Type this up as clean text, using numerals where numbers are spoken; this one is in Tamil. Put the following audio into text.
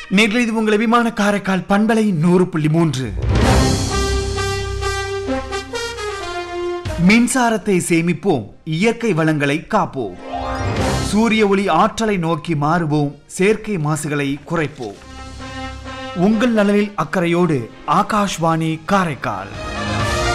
நேரில் இது உங்கள் விமான காரைக்கால் பண்பலை 100.3. மின்சாரத்தை சேமிப்போம், இயற்கை வளங்களை காப்போம். சூரிய ஒளி ஆற்றலை நோக்கி மாறுவோம், செயற்கை மாசுகளை குறைப்போம். உங்கள் நலனில் அக்கறையோடு ஆகாஷ்வாணி காரைக்கால்.